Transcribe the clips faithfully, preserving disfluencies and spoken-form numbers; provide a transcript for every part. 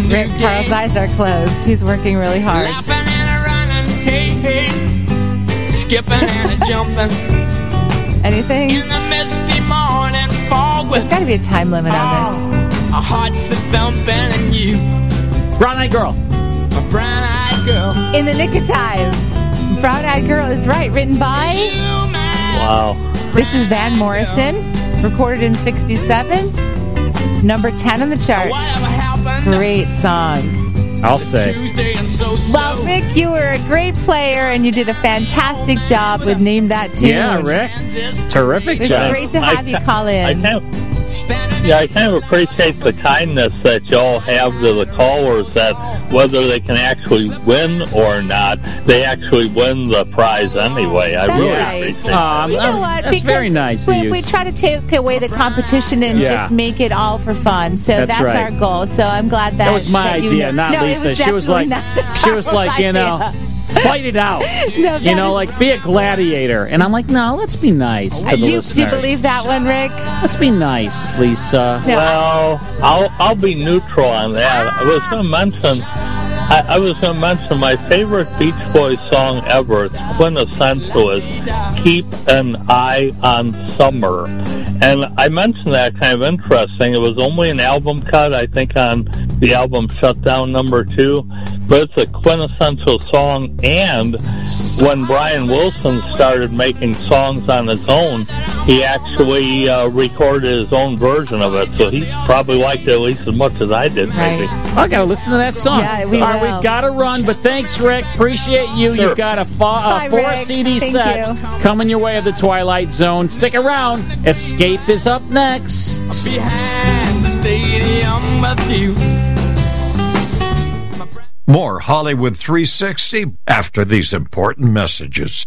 Rick, Carl's eyes are closed. He's working really hard. Laughing and running, hey, hey, skipping and jumping. Anything? In the misty morning fog with There's got to be a time limit on this. our hearts that thumping and you, Brown-eyed girl. a brown-eyed girl. In the nick of time. Brown-eyed girl is right. Written by? You, my Wow. This is Van Morrison. Recorded in sixty-seven. Number ten on the charts. whatever happened. Great song. I'll say. Tuesday and so slow. Well, Rick, you were a great player, and you did a fantastic job with Name That Tune. Yeah, Rick. Terrific It's job. great to have you call I in. kind of, yeah, I kind of appreciate the kindness that y'all have to the callers, that whether they can actually win or not, they actually win the prize anyway. I That's really right. appreciate Um, that. You know what? That's Because very nice of we, you. we try to take away the competition and Yeah. just make it all for fun. So That's that's, right. our goal. So I'm glad that That was my that you idea, know- not no, it Lisa. was She was like, definitely not she was like, you know, idea. fight it out. No, You that know, is- like be a gladiator. And I'm like, no, let's be nice to the do, you, do you listener. believe that one, Rick? Let's be nice, Lisa. No, I- Well, I'll I'll be neutral on that. I was going to mention, I, I was going to mention my favorite Beach Boys song ever. It's quintessential. Is "Keep an Eye on Summer," and I mentioned that kind of interesting. It was only an album cut, I think, on the album Shutdown Number Two, but it's a quintessential song. And when Brian Wilson started making songs on his own, he actually uh, recorded his own version of it, so he probably liked it at least as much as I did, maybe. Right. I got to listen to that song. Yeah, we All right, will. we've got to run, but thanks, Rick. Appreciate you. Sure. You've got a, fo- a Bye, four Rick. C D Thank set you. coming your way of the Twilight Zone. Stick around. Escape is up next. behind the stadium with you. More Hollywood three sixty after these important messages.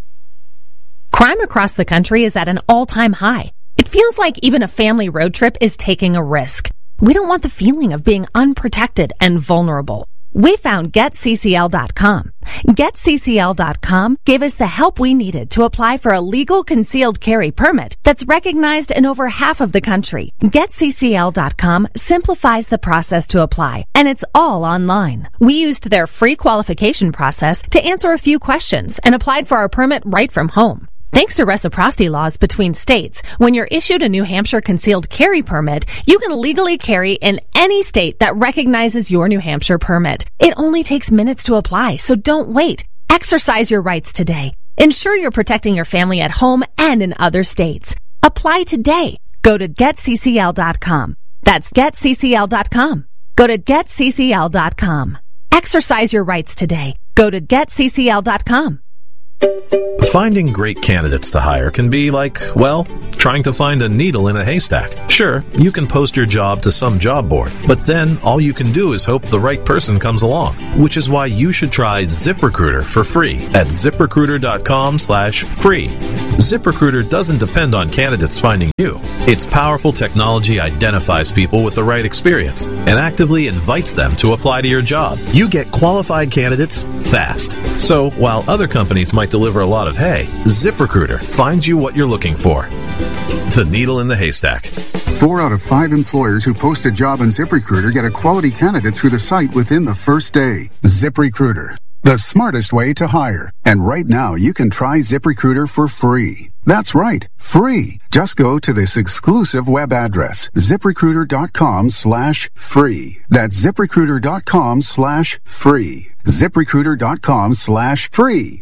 Crime across the country is at an all-time high. It feels like even a family road trip is taking a risk. We don't want the feeling of being unprotected and vulnerable. We found Get C C L dot com. Get C C L dot com gave us the help we needed to apply for a legal concealed carry permit that's recognized in over half of the country. Get C C L dot com simplifies the process to apply, and it's all online. We used their free qualification process to answer a few questions and applied for our permit right from home. Thanks to reciprocity laws between states, when you're issued a New Hampshire concealed carry permit, you can legally carry in any state that recognizes your New Hampshire permit. It only takes minutes to apply, so don't wait. Exercise your rights today. Ensure you're protecting your family at home and in other states. Apply today. Go to Get C C L dot com. That's Get C C L dot com. Go to Get C C L dot com. Exercise your rights today. Go to Get C C L dot com. Finding great candidates to hire can be like, well, trying to find a needle in a haystack. Sure, you can post your job to some job board, but then all you can do is hope the right person comes along, which is why you should try ZipRecruiter for free at ZipRecruiter.com slash free. ZipRecruiter doesn't depend on candidates finding you. Its powerful technology identifies people with the right experience and actively invites them to apply to your job. You get qualified candidates fast. So while other companies might deliver a lot of hay, ZipRecruiter finds you what you're looking for. The needle in the haystack. Four out of five employers who post a job on ZipRecruiter get a quality candidate through the site within the first day. ZipRecruiter, the smartest way to hire. And right now, you can try ZipRecruiter for free. That's right, free. Just go to this exclusive web address, ZipRecruiter.com slash free. That's ZipRecruiter.com slash free. ZipRecruiter.com slash free.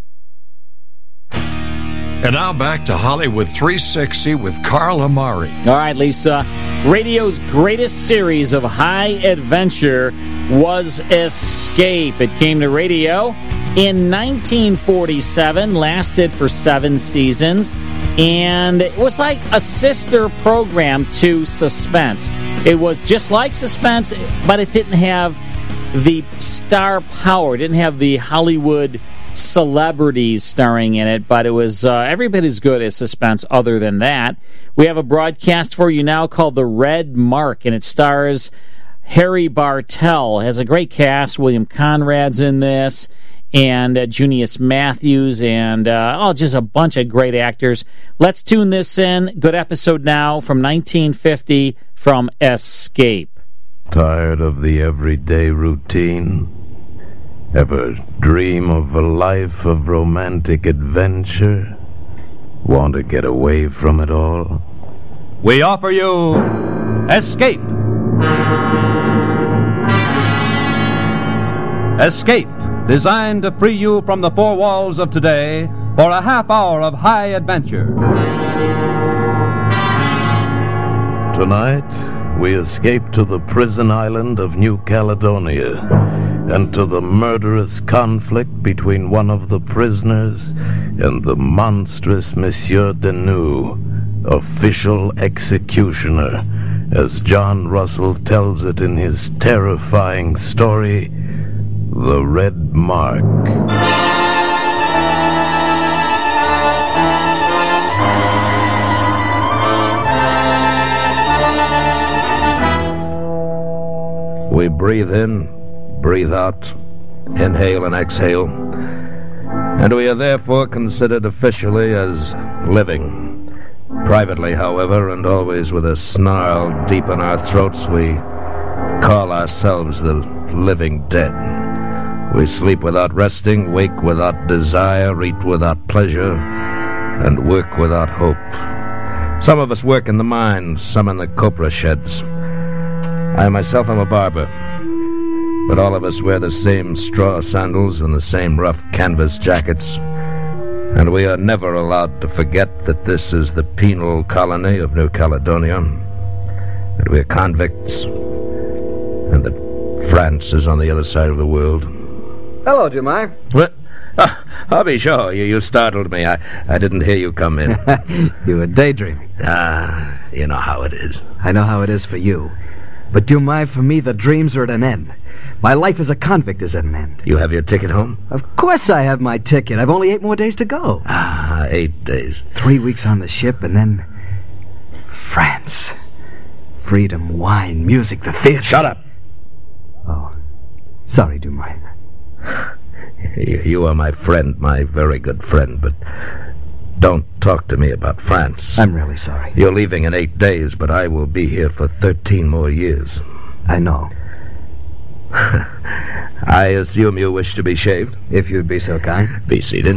And now back to Hollywood three sixty with Carl Amari. All right, Lisa. Radio's greatest series of high adventure was Escape. It came to radio in nineteen forty-seven, lasted for seven seasons, and it was like a sister program to Suspense. It was just like Suspense, but it didn't have the star power. It didn't have the Hollywood celebrities starring in it, but it was uh, every bit as good as Suspense other than that. We have a broadcast for you now called The Red Mark, and it stars Harry Bartell. It has a great cast. William Conrad's in this, and uh, Junius Matthews, and uh, oh, just a bunch of great actors. Let's tune this in. Good episode now from nineteen fifty from Escape. Tired of the everyday routine? Ever dream of a life of romantic adventure? Want to get away from it all? We offer you Escape. Escape, designed to free you from the four walls of today for a half hour of high adventure. Tonight, we escape to the prison island of New Caledonia and to the murderous conflict between one of the prisoners and the monstrous Monsieur Deneau, official executioner, as John Russell tells it in his terrifying story, The Red Mark. We breathe in, breathe out, inhale and exhale, and we are therefore considered officially as living. Privately, however, and always with a snarl deep in our throats, we call ourselves the living dead. We sleep without resting, wake without desire, eat without pleasure, and work without hope. Some of us work in the mines, some in the copra sheds. I myself am a barber, but all of us wear the same straw sandals and the same rough canvas jackets, and we are never allowed to forget that this is the penal colony of New Caledonia, that we are convicts, and that France is on the other side of the world. Hello, Jemai. What? Oh, I'll be sure. You, you startled me. I, I didn't hear you come in. You were daydreaming. Ah, you know how it is. I know how it is for you. But, Jemai, for me, the dreams are at an end. My life as a convict is at an end. You have your ticket home? Of course I have my ticket. I've only eight more days to go. Ah, eight days. Three weeks on the ship, and then France. Freedom, wine, music, the theater. Shut up. Oh, sorry, Jemai. You, you are my friend, my very good friend, but don't talk to me about France. I'm really sorry. You're leaving in eight days, but I will be here for thirteen more years. I know. I assume you wish to be shaved? If you'd be so kind. Be seated.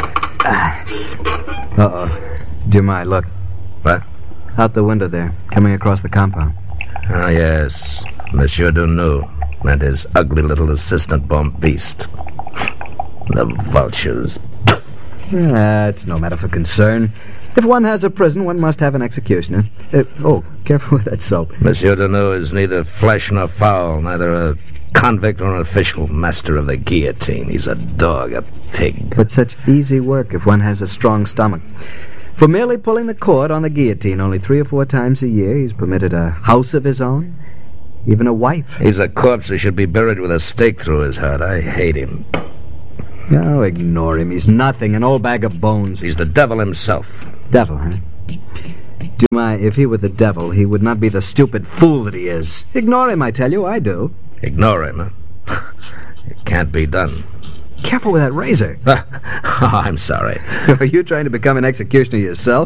Uh-oh. Jemai, look. What? Out the window there, coming across the compound. Ah, yes. Monsieur Deneau and his ugly little assistant bomb beast. The vultures. Ah, it's no matter for concern. If one has a prison, one must have an executioner. Uh, oh, careful with that soap. Monsieur Deneau is neither flesh nor fowl, neither a convict or an official master of the guillotine. He's a dog, a pig. But such easy work if one has a strong stomach. For merely pulling the cord on the guillotine only three or four times a year, he's permitted a house of his own, even a wife. He's a corpse who should be buried with a stake through his heart. I hate him. Oh, ignore him. He's nothing, an old bag of bones. He's the devil himself. Devil, huh? Jemai, if he were the devil, he would not be the stupid fool that he is. Ignore him, I tell you, I do. Ignore him, huh? It can't be done. Careful with that razor. Oh, I'm sorry. Are you trying to become an executioner yourself?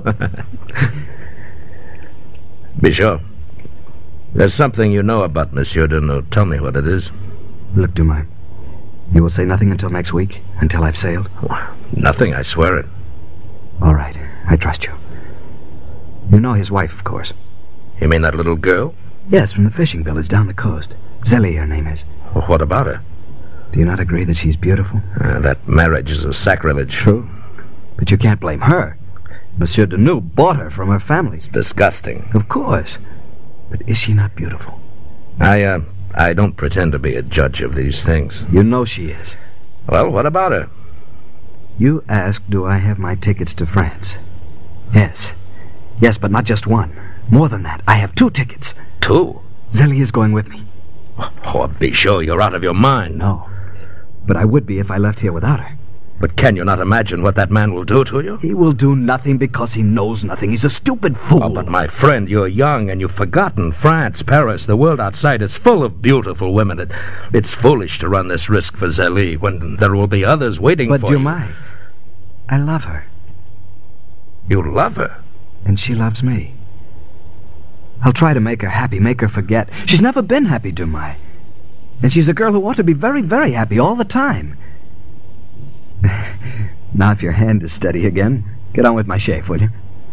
Be sure. There's something you know about Monsieur Deneau. Tell me what it is. Look, Jemai, you will say nothing until next week, until I've sailed? Nothing, I swear it. All right, I trust you. You know his wife, of course. You mean that little girl? Yes, from the fishing village down the coast. Zélie, her name is. Well, what about her? Do you not agree that she's beautiful? Uh, that marriage is a sacrilege. True. But you can't blame her. Monsieur Deneau bought her from her family. It's disgusting. Of course. But is she not beautiful? I, uh, I don't pretend to be a judge of these things. You know she is. Well, what about her? You asked, do I have my tickets to France? Yes. Yes, but not just one. More than that. I have two tickets. Two? Zélie is going with me. Oh, be sure you're out of your mind. No. But I would be if I left here without her. But can you not imagine what that man will do to you? He will do nothing because he knows nothing. He's a stupid fool. Oh, but my friend, you're young and you've forgotten. France, Paris, the world outside is full of beautiful women. It, it's foolish to run this risk for Zélie when there will be others waiting but for you. But Jemai, I love her. You love her? And she loves me. I'll try to make her happy, make her forget. She's never been happy, Dumai. And she's a girl who ought to be very, very happy all the time. Now if your hand is steady again, get on with my shave, will you?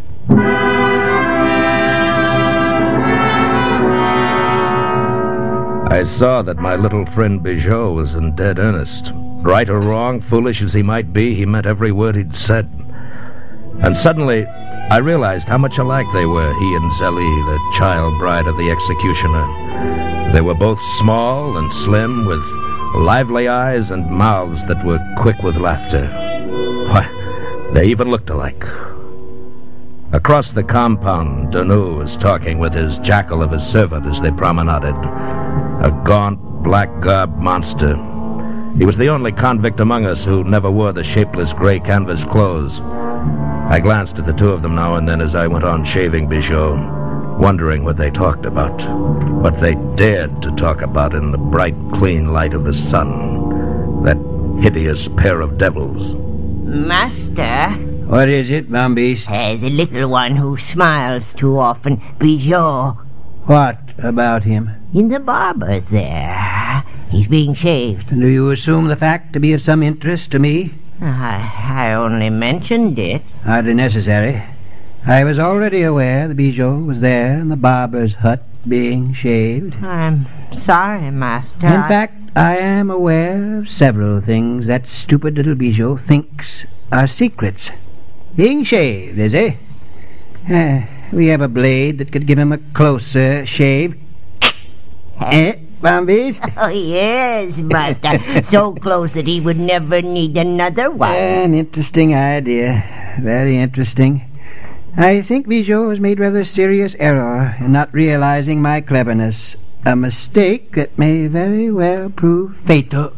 I saw that my little friend Bijot was in dead earnest. Right or wrong, foolish as he might be, he meant every word he'd said. And suddenly, I realized how much alike they were, he and Zélie, the child bride of the executioner. They were both small and slim, with lively eyes and mouths that were quick with laughter. Why, they even looked alike. Across the compound, Denou was talking with his jackal of a servant as they promenaded. A gaunt, black-garbed monster. He was the only convict among us who never wore the shapeless gray canvas clothes. I glanced at the two of them now and then as I went on shaving Bijot, wondering what they talked about, what they dared to talk about in the bright, clean light of the sun. That hideous pair of devils. Master? What is it, Bombiste? Uh, the little one who smiles too often, Bijot. What about him? In the barber's there. He's being shaved. Do you assume the fact to be of some interest to me? I, I only mentioned it. Hardly necessary. I was already aware that Bijot was there in the barber's hut being shaved. I'm sorry, Master. In fact, I am aware of several things that stupid little Bijot thinks are secrets. Being shaved, is he? Uh, we have a blade that could give him a closer shave. Eh, Bombiste? Oh, yes, Master. So close that he would never need another one. An interesting idea. Very interesting. I think Bijot has made rather serious error in not realizing my cleverness. A mistake that may very well prove fatal.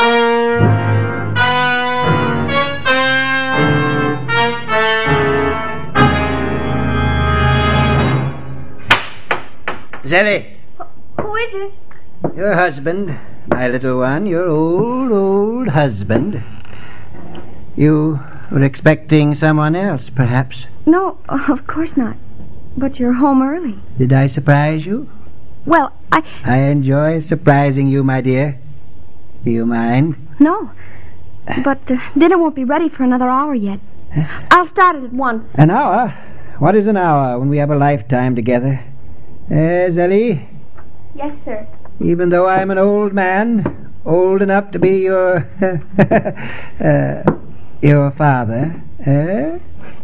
Zélie! Who is it? Your husband, my little one, your old, old husband. You were expecting someone else, perhaps. No, of course not. But you're home early. Did I surprise you? Well, I... I enjoy surprising you, my dear. Do you mind? No. But uh, dinner won't be ready for another hour yet. I'll start it at once. An hour? What is an hour when we have a lifetime together? Eh, Zélie? Yes, sir. Even though I'm an old man, old enough to be your... uh, your father, eh?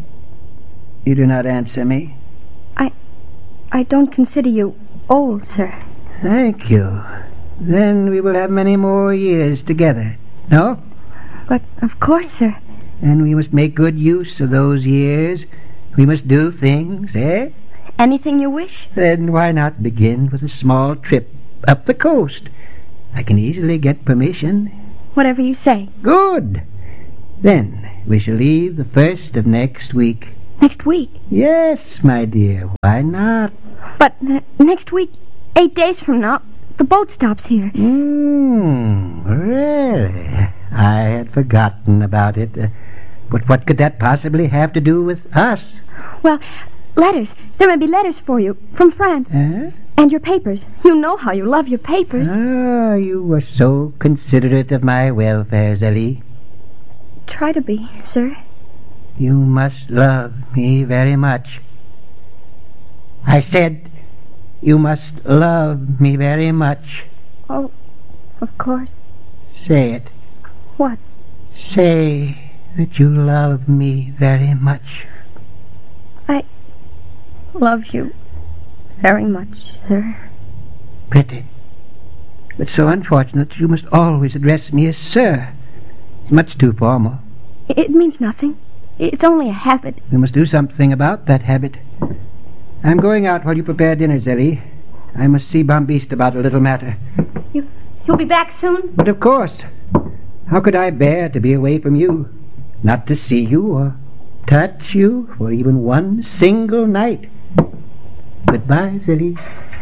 You do not answer me. I... I don't consider you old, sir. Thank you. Then we will have many more years together, no? But, of course, sir. And we must make good use of those years. We must do things, eh? Anything you wish? Then why not begin with a small trip up the coast? I can easily get permission. Whatever you say. Good. Then we shall leave the first of next week. Next week? Yes, my dear. Why not? But uh, next week, eight days from now, the boat stops here. Hmm, really? I had forgotten about it. Uh, but what could that possibly have to do with us? Well, letters. There may be letters for you from France. Huh? And your papers. You know how you love your papers. Ah, you were so considerate of my welfare, Zélie. Try to be, sir. You must love me very much. I said you must love me very much. Oh, of course. Say it. What? Say that you love me very much. I love you very much, sir. Pretty. But so unfortunate that you must always address me as sir. It's much too formal. It means nothing. It's only a habit. We must do something about that habit. I'm going out while you prepare dinner, Zélie. I must see Bombiste about a little matter. You, you'll be back soon? But of course. How could I bear to be away from you? Not to see you or touch you for even one single night. Goodbye, Zélie.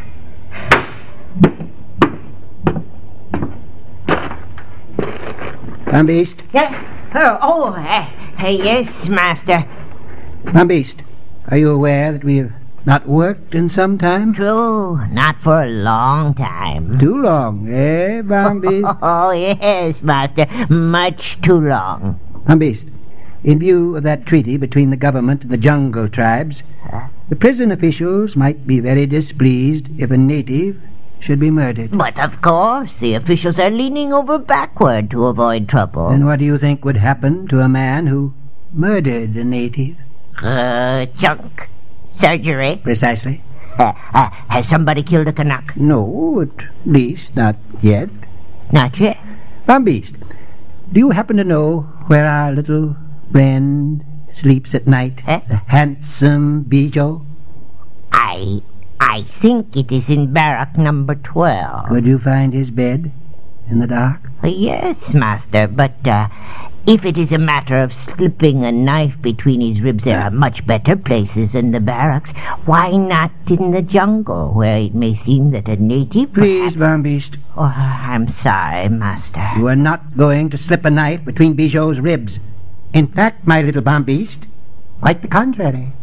Bombiste? Yes. Oh, oh uh, uh, yes, Master. Bombiste, are you aware that we have Not worked in some time? True, not for a long time. Too long, eh, Bombast? Oh, yes, Master, much too long. Bombast, in view of that treaty between the government and the jungle tribes, huh? the prison officials might be very displeased if a native should be murdered. But of course, the officials are leaning over backward to avoid trouble. Then what do you think would happen to a man who murdered a native? Uh, chunk. Surgery. Precisely. Uh, uh, has somebody killed a Canuck? No, at least not yet. Not yet? Bombast, do you happen to know where our little friend sleeps at night? Eh? The handsome Bijou? I... I think it is in barrack number twelve. Could you find his bed in the dark? Uh, yes, Master, but uh, if it is a matter of slipping a knife between his ribs, there are much better places than the barracks. Why not in the jungle, where it may seem that a native... Please, Bombast. Oh, I'm sorry, Master. You are not going to slip a knife between Bijou's ribs. In fact, my little Bombast, quite the contrary.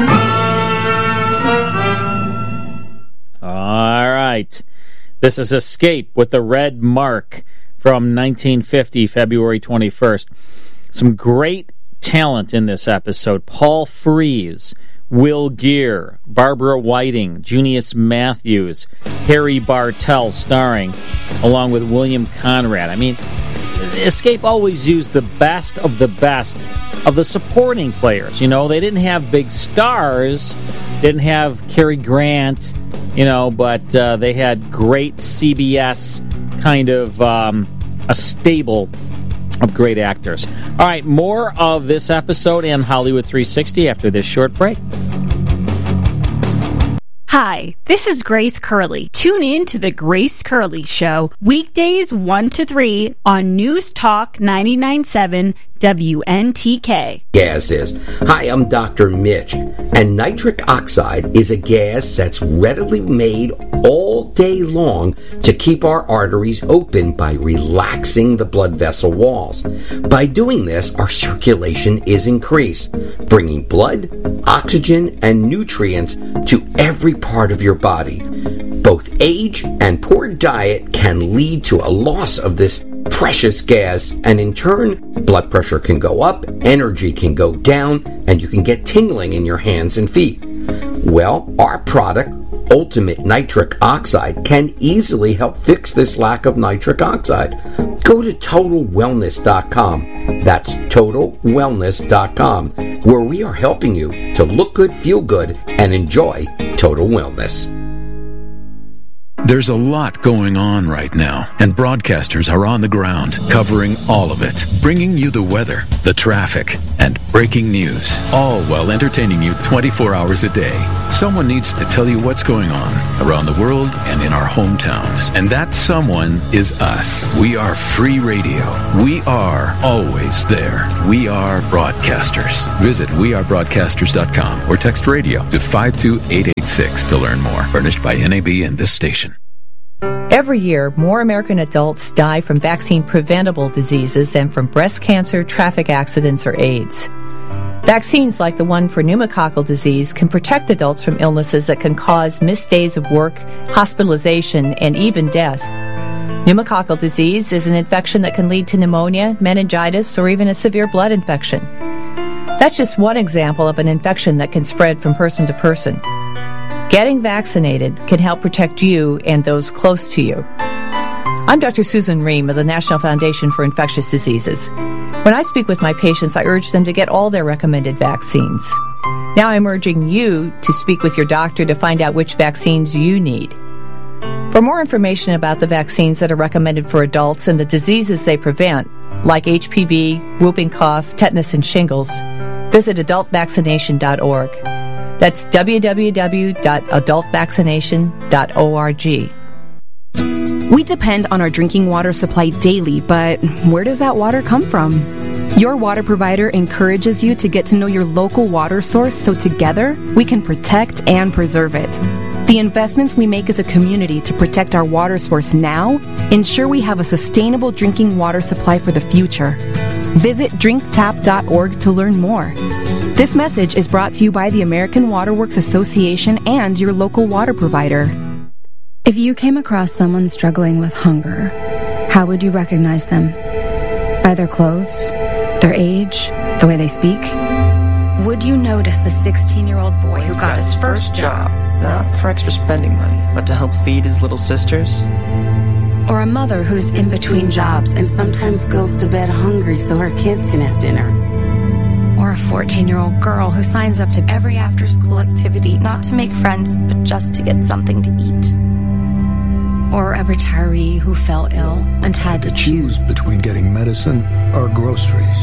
All right. This is Escape with the Red Mark from nineteen fifty, February twenty-first. Some great talent in this episode. Paul Frees, Will Geer, Barbara Whiting, Junius Matthews, Harry Bartell starring, along with William Conrad. I mean, Escape always used the best of the best of the supporting players. You know, they didn't have big stars, didn't have Cary Grant, you know, but uh, they had great C B S kind of um, a stable of great actors. All right, more of this episode and Hollywood three sixty after this short break. Hi, this is Grace Curley. Tune in to The Grace Curley Show, weekdays one to three on News Talk ninety-nine point seven W N T K. Gas is. Hi, I'm Doctor Mitch, and nitric oxide is a gas that's readily made all day long to keep our arteries open by relaxing the blood vessel walls. By doing this, our circulation is increased, bringing blood, oxygen, and nutrients to every part of your body. Both age and poor diet can lead to a loss of this precious gas, and in turn, blood pressure can go up, energy can go down, and you can get tingling in your hands and feet. Well, our product, Ultimate Nitric Oxide, can easily help fix this lack of nitric oxide. Go to total wellness dot com. That's total wellness dot com, where we are helping you to look good, feel good, and enjoy total wellness. There's a lot going on right now, and broadcasters are on the ground, covering all of it, bringing you the weather, the traffic, and breaking news, all while entertaining you twenty-four hours a day. Someone needs to tell you what's going on around the world and in our hometowns, and that someone is us. We are free radio. We are always there. We are broadcasters. Visit we are broadcasters dot com or text radio to five two eight eight six to learn more. Furnished by N A B and this station. Every year, more American adults die from vaccine-preventable diseases than from breast cancer, traffic accidents, or AIDS. Vaccines like the one for pneumococcal disease can protect adults from illnesses that can cause missed days of work, hospitalization, and even death. Pneumococcal disease is an infection that can lead to pneumonia, meningitis, or even a severe blood infection. That's just one example of an infection that can spread from person to person. Getting vaccinated can help protect you and those close to you. I'm Doctor Susan Ream of the National Foundation for Infectious Diseases. When I speak with my patients, I urge them to get all their recommended vaccines. Now I'm urging you to speak with your doctor to find out which vaccines you need. For more information about the vaccines that are recommended for adults and the diseases they prevent, like H P V, whooping cough, tetanus, and shingles, visit adult vaccination dot org. That's w w w dot adult vaccination dot org. We depend on our drinking water supply daily, but where does that water come from? Your water provider encourages you to get to know your local water source so together we can protect and preserve it. The investments we make as a community to protect our water source now ensure we have a sustainable drinking water supply for the future. Visit drink tap dot org to learn more. This message is brought to you by the American Water Works Association and your local water provider. If you came across someone struggling with hunger, how would you recognize them? By their clothes, their age, the way they speak? Would you notice a sixteen-year-old boy who got his first job? Not for extra spending money, but to help feed his little sisters? Or a mother who's in between jobs and sometimes goes to bed hungry so her kids can have dinner? Or a fourteen-year-old girl who signs up to every after-school activity, not to make friends, but just to get something to eat? Or a retiree who fell ill and had to choose between getting medicine or groceries.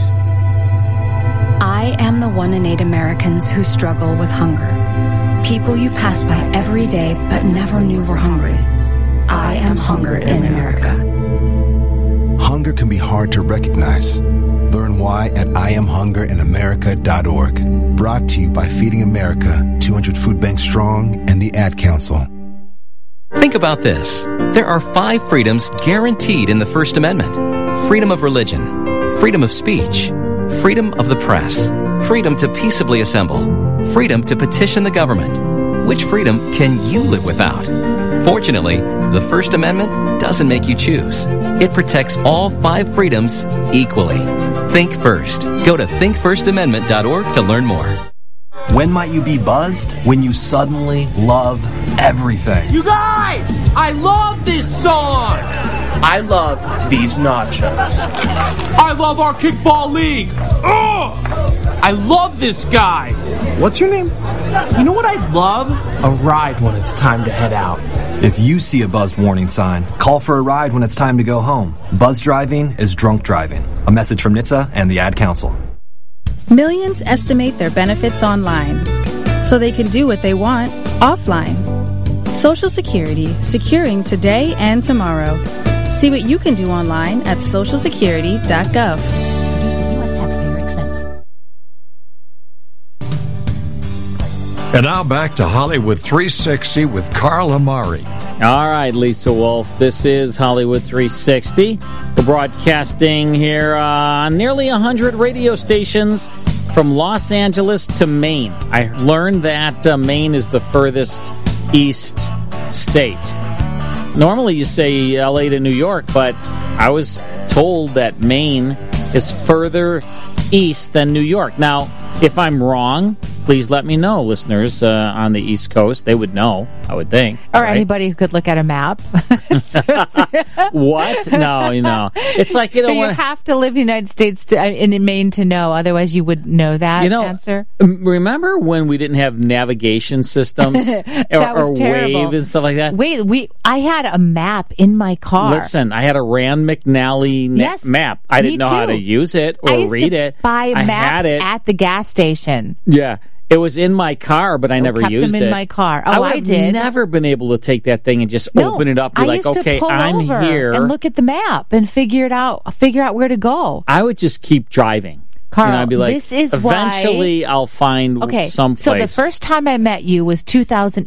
I am the one in eight Americans who struggle with hunger. People you pass by every day but never knew were hungry. I am hunger in America. Hunger can be hard to recognize. Learn why at I am hunger in america dot org. Brought to you by Feeding America, two hundred Food Banks Strong, and the Ad Council. Think about this. There are five freedoms guaranteed in the First Amendment. Freedom of religion, freedom of speech, freedom of the press, freedom to peaceably assemble, freedom to petition the government. Which freedom can you live without? Fortunately, the First Amendment doesn't make you choose. It protects all five freedoms equally. Think first. Go to think first amendment dot org to learn more. When might you be buzzed? When you suddenly love everything. You guys! I love this song! I love these nachos. I love our kickball league. Ugh! I love this guy. What's your name? You know what I'd love? A ride when it's time to head out. If you see a buzzed warning sign, call for a ride when it's time to go home. Buzz driving is drunk driving. A message from N H T S A and the Ad Council. Millions estimate their benefits online, so they can do what they want offline. Social Security, securing today and tomorrow. See what you can do online at social security dot gov. Produced at U S taxpayer expense. And now back to Hollywood three sixty with Carl Amari. All right, Lisa Wolf, this is Hollywood three sixty. We're broadcasting here on nearly one hundred radio stations from Los Angeles to Maine. I learned that uh, Maine is the furthest east state. Normally you say L A to New York, but I was told that Maine is further east than New York. Now, if I'm wrong, please let me know, listeners uh, on the East Coast. They would know, I would think. Or right? Anybody who could look at a map. What? No, you know. It's like, you know. You when, have to live in the United States to, in Maine to know. Otherwise, you would know that you know, answer. Remember when we didn't have navigation systems? That or, was or terrible. Wave and stuff like that? Wait, we. I had a map in my car. Listen, I had a Rand McNally na- yes, map. I didn't know too. how to use it or I used read to it. buy I maps had it. at the gas station. Yeah. It was in my car, but I never kept used them in it. my car. Oh, I, would I have did. never been able to take that thing and just No, open it up and be I like, used to okay, pull I'm over here. and look at the map and figure it out. Figure out where to go. I would just keep driving. Carl, you know, I'd be like, this is eventually why... I'll find okay, some place. so the first time I met you was two thousand